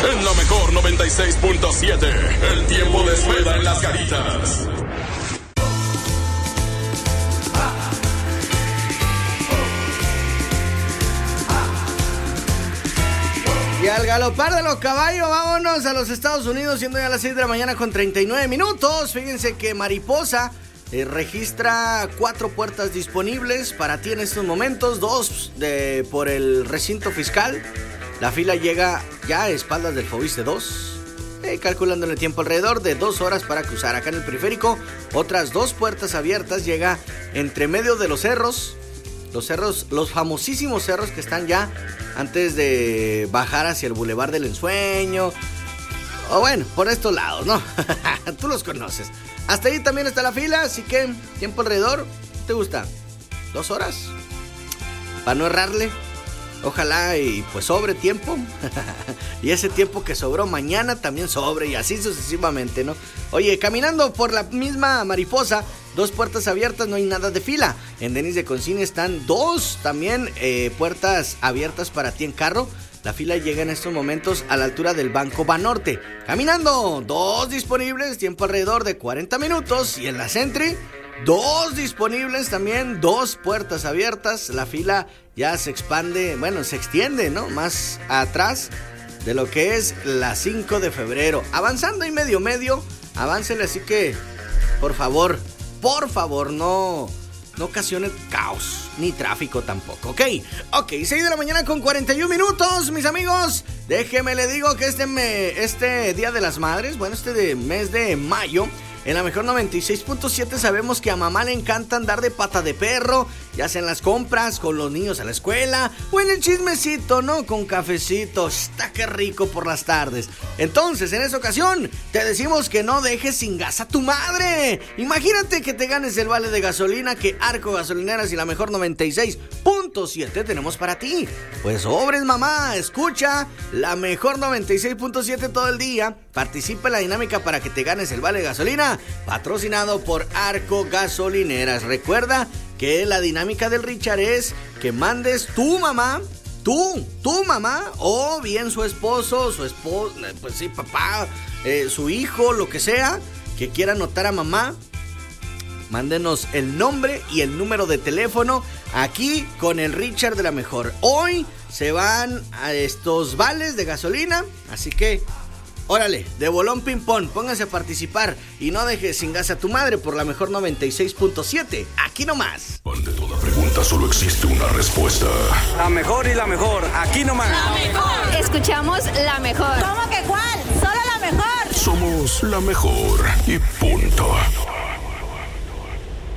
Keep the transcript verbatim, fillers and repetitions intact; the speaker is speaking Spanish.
En la mejor noventa y seis punto siete, el tiempo de espera en las Garitas. Y al galopar de los caballos, vámonos a los Estados Unidos, siendo ya las seis de la mañana con treinta y nueve minutos. Fíjense que Mariposa eh, registra cuatro puertas disponibles para ti en estos momentos, dos de, por el recinto fiscal. La fila llega ya a espaldas del Fobiste dos, eh, calculando el tiempo alrededor de dos horas para cruzar. Acá en el periférico, otras dos puertas abiertas, llega entre medio de los cerros. Los cerros, los famosísimos cerros que están ya antes de bajar hacia el Boulevard del Ensueño. O bueno, por estos lados, ¿no? Tú los conoces. Hasta ahí también está la fila, así que tiempo alrededor, ¿te gusta? ¿Dos horas? Para no errarle. Ojalá y pues sobre tiempo. Y ese tiempo que sobró mañana también sobre, y así sucesivamente, ¿no? Oye, caminando por la misma Mariposa, dos puertas abiertas, no hay nada de fila. En Denis de Concini están dos también eh, puertas abiertas para ti en carro. La fila llega en estos momentos a la altura del Banco Banorte. Caminando, dos disponibles, tiempo alrededor de cuarenta minutos. Y en la Sentry, dos disponibles también, dos puertas abiertas. La fila ya se expande, bueno, se extiende, ¿no? Más atrás de lo que es la cinco de febrero. Avanzando y medio medio, aváncele, así que, por favor, por favor, no, no ocasione caos, ni tráfico tampoco, ¿ok? Ok, seis de la mañana con cuarenta y un minutos, mis amigos. Déjeme le digo que este, me, este Día de las Madres, bueno, este de mes de mayo, en la mejor noventa y seis punto siete sabemos que a mamá le encanta andar de pata de perro, ya sea en las compras, con los niños a la escuela, o en el chismecito, ¿no? Con cafecito. Está que rico por las tardes. Entonces, en esa ocasión, te decimos que no dejes sin gas a tu madre. Imagínate que te ganes el vale de gasolina que Arco Gasolineras y la mejor noventa y seis punto siete tenemos para ti. Pues sobres, mamá, escucha la mejor noventa y seis punto siete todo el día. Participa en la dinámica para que te ganes el vale de gasolina, patrocinado por Arco Gasolineras. Recuerda que la dinámica del Richard es que mandes tu mamá, tú, tu mamá, o bien su esposo, su esposo, pues sí, papá, eh, su hijo, lo que sea, que quiera anotar a mamá. Mándenos el nombre y el número de teléfono aquí con el Richard de la mejor. Hoy se van a estos vales de gasolina, así que órale, de bolón ping pong, pónganse a participar y no dejes sin gas a tu madre por la mejor noventa y seis punto siete, aquí nomás. Ante toda pregunta solo existe una respuesta. La mejor y la mejor, aquí nomás. La mejor. Escuchamos la mejor. ¿Cómo que cuál? Solo la mejor. Somos la mejor y punto.